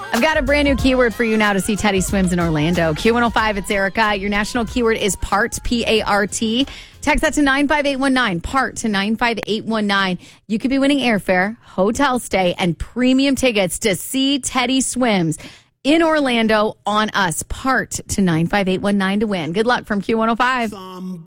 I've got a brand new keyword for you now to see Teddy Swims in Orlando. Q105, it's Erica. Your national keyword is PART, P-A-R-T. Text that to 95819, PART to 95819. You could be winning airfare, hotel stay, and premium tickets to see Teddy Swims in Orlando on us. PART to 95819 to win. Good luck from Q105.